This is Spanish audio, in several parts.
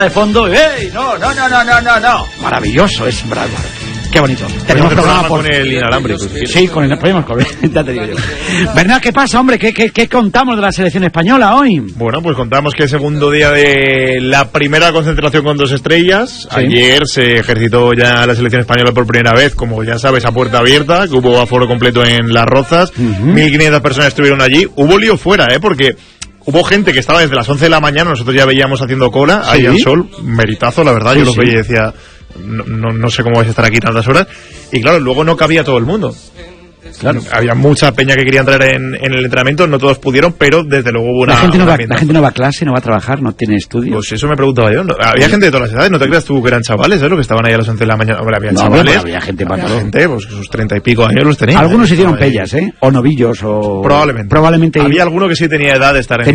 de fondo. ¡Ey! No. Maravilloso, es bravo. Qué bonito. Tenemos programa con el inalámbrico. Sí, con el podemos correr, ya te digo yo. Bernat, ¿qué pasa, hombre? ¿Qué contamos de la selección española hoy? Bueno, pues contamos que es segundo día de la primera concentración con 2 estrellas. Sí. Ayer se ejercitó ya la selección española por primera vez, como ya sabes, a puerta abierta, que hubo aforo completo en Las Rozas. 1.500 personas estuvieron allí. Hubo lío fuera, porque hubo gente que estaba desde las 11 de la mañana, nosotros ya veíamos haciendo cola, ahí al sol, meritazo, la verdad, yo lo veía y decía, no sé cómo vais a estar aquí tantas horas, y claro, luego no cabía todo el mundo. Claro, había mucha peña que quería entrar en el entrenamiento, no todos pudieron, pero desde luego hubo la gente no va a clase, no va a trabajar, no tiene estudios. Pues eso me preguntaba yo. Había gente de todas las edades, no te creas tú que eran chavales, ¿sabes? Los que estaban ahí a las 11 de la mañana. Hombre, había chavales. Había gente para todo. Gente, pues sus 30 y pico años los tenían. Algunos hicieron pellas, o novillos, o... Probablemente. Había alguno que sí tenía edad de estar en...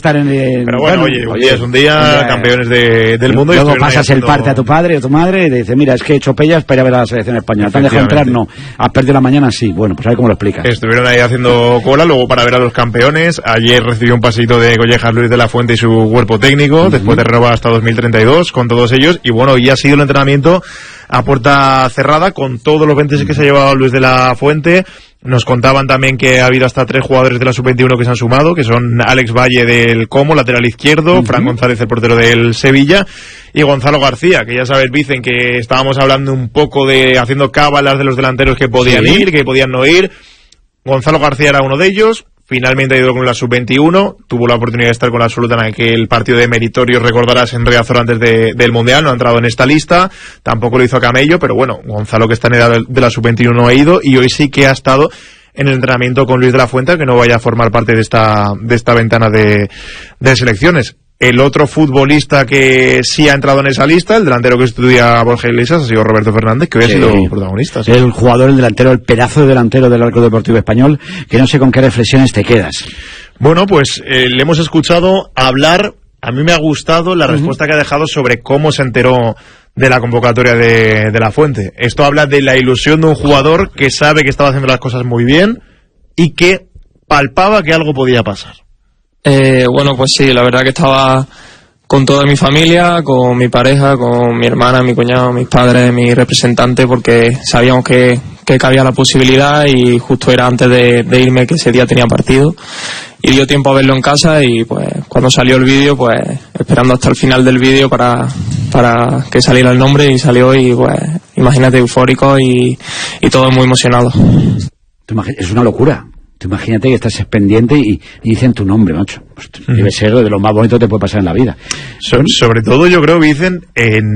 Pero bueno, oye, es un día campeones del mundo. Luego pasas el parte a tu padre o tu madre y te dice, mira, es que he hecho pellas para ir a ver a la selección española. ¿Te han dejado entrar? No. ¿Has perdido la mañana? Sí. Bueno, pues a ver cómo lo explicas. Estuvieron ahí haciendo cola, luego para ver a los campeones. Ayer recibió un pasito de collejas Luis de la Fuente y su cuerpo técnico, después de renovar hasta 2032 con todos ellos. Y bueno, y ha sido el entrenamiento a puerta cerrada con todos los 26 que se ha llevado Luis de la Fuente. Nos contaban también que ha habido hasta 3 jugadores de la Sub-21 que se han sumado, que son Alex Valle del Como, lateral izquierdo, Fran González, el portero del Sevilla, y Gonzalo García, que ya sabes, dicen que estábamos hablando un poco de haciendo cábalas de los delanteros que podían ir, que podían no ir. Gonzalo García era uno de ellos, finalmente ha ido con la Sub-21, tuvo la oportunidad de estar con la absoluta en aquel partido de meritorio, recordarás, en Riazor antes del Mundial, no ha entrado en esta lista, tampoco lo hizo Camello, pero bueno, Gonzalo, que está en edad de la Sub-21, ha ido, y hoy sí que ha estado en el entrenamiento con Luis de la Fuente, que no vaya a formar parte de esta ventana de selecciones. El otro futbolista que sí ha entrado en esa lista, el delantero que estudia Borja Iglesias, ha sido Roberto Fernández, que hoy ha sido protagonista. ¿Sí? El jugador, el delantero, el pedazo de delantero del Arco Deportivo Español, que no sé con qué reflexiones te quedas. Bueno, pues le hemos escuchado hablar, a mí me ha gustado la respuesta que ha dejado sobre cómo se enteró de la convocatoria de la Fuente. Esto habla de la ilusión de un jugador que sabe que estaba haciendo las cosas muy bien y que palpaba que algo podía pasar. Bueno, pues sí, la verdad que estaba con toda mi familia, con mi pareja, con mi hermana, mi cuñado, mis padres, mi representante, porque sabíamos que cabía la posibilidad y justo era antes de irme, que ese día tenía partido, y dio tiempo a verlo en casa. Y pues cuando salió el vídeo, pues esperando hasta el final del vídeo para que saliera el nombre, y salió, y pues imagínate, eufórico y todo muy emocionado. Es una locura. Imagínate que estás pendiente y dicen tu nombre, macho. Pues debe ser de lo más bonito que te puede pasar en la vida. Sobre todo yo creo que dicen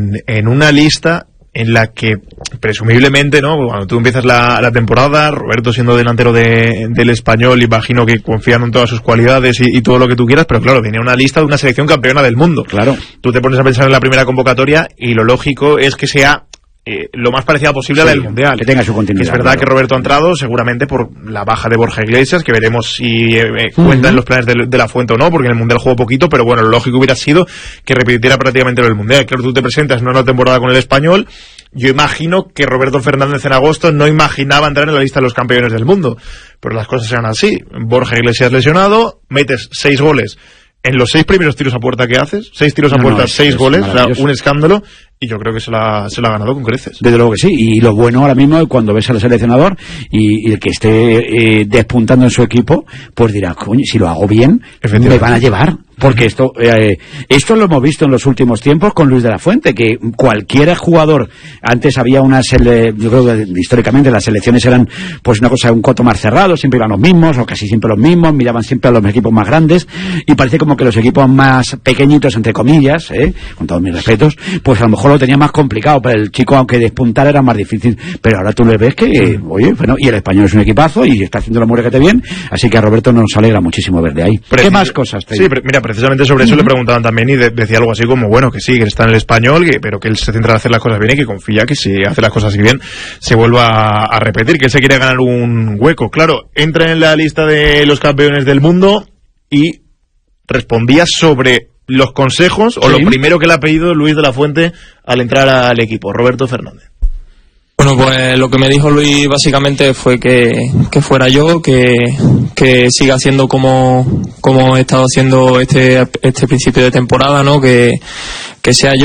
en una lista en la que presumiblemente, ¿no? Cuando tú empiezas la temporada, Roberto siendo delantero del Español, imagino que confiando en todas sus cualidades y todo lo que tú quieras, pero claro, tenía una lista de una selección campeona del mundo. Claro. Tú te pones a pensar en la primera convocatoria y lo lógico es que sea lo más parecida posible a la del Mundial. Que tenga su continuidad. Es verdad que Roberto ha entrado seguramente por la baja de Borja Iglesias, que veremos si cuenta en los planes de la Fuente o no, porque en el Mundial jugó poquito, pero bueno, lo lógico hubiera sido que repitiera prácticamente lo del Mundial. Claro, tú te presentas en una temporada con el Español. Yo imagino que Roberto Fernández en agosto no imaginaba entrar en la lista de los campeones del mundo, pero las cosas eran así. Borja Iglesias lesionado, metes 6 goles en los 6 primeros tiros a puerta que haces, 6 tiros a puerta, 6 goles, o sea, un escándalo, y yo creo que se la ha ganado con creces. Desde luego que sí, y lo bueno ahora mismo es cuando ves al seleccionador y el que esté despuntando en su equipo, pues dirá, coño, si lo hago bien, me van a llevar. Porque esto lo hemos visto en los últimos tiempos con Luis de la Fuente, que cualquier jugador, antes había yo creo que históricamente las selecciones eran pues una cosa, un coto más cerrado, siempre iban los mismos, o casi siempre los mismos, miraban siempre a los equipos más grandes, y parece como que los equipos más pequeñitos, entre comillas, con todos mis respetos, pues a lo mejor lo tenía más complicado, pero el chico, aunque despuntara, era más difícil, pero ahora tú le ves que, oye, bueno, y el Español es un equipazo, y está haciendo la muerte bien, así que a Roberto nos alegra muchísimo ver de ahí. ¿Qué más cosas te digo? Sí, mira, precisamente sobre eso le preguntaban también, y decía algo así como, bueno, que sí, que está en el Español, pero que él se centra en hacer las cosas bien y que confía que si hace las cosas así bien se vuelva a repetir, que él se quiere ganar un hueco. Claro, entra en la lista de los campeones del mundo y respondía sobre los consejos o lo primero que le ha pedido Luis de la Fuente al entrar al equipo, Roberto Fernández. Bueno, pues lo que me dijo Luis básicamente fue que fuera yo, que siga haciendo como he estado haciendo este principio de temporada, ¿no? Que sea yo